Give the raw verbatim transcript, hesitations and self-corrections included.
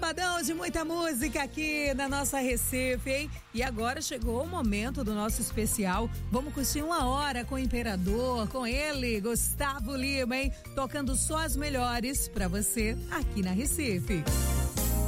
sabadão de muita música aqui na nossa Recife, hein? E agora chegou o momento do nosso especial. Vamos curtir uma hora com o Imperador, com ele, Gustavo Lima, hein? Tocando só as melhores pra você aqui na Recife.